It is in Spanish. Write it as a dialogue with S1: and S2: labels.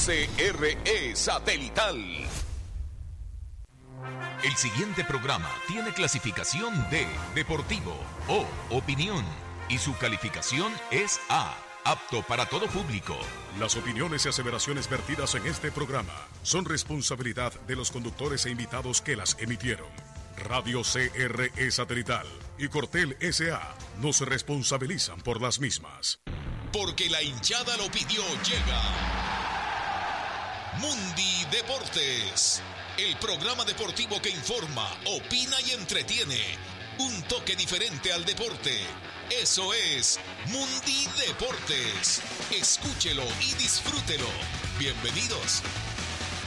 S1: CRE Satelital. El siguiente programa tiene clasificación D, deportivo, o opinión, y su calificación es A, apto para todo público.
S2: Las opiniones y aseveraciones vertidas en este programa son responsabilidad de los conductores e invitados que las emitieron. Radio CRE Satelital y Cortel S.A. no se responsabilizan por las mismas.
S1: Porque la hinchada lo pidió, llega Mundi Deportes, el programa deportivo que informa, opina y entretiene. Un toque diferente al deporte. Eso es Mundi Deportes. Escúchelo y disfrútelo. Bienvenidos.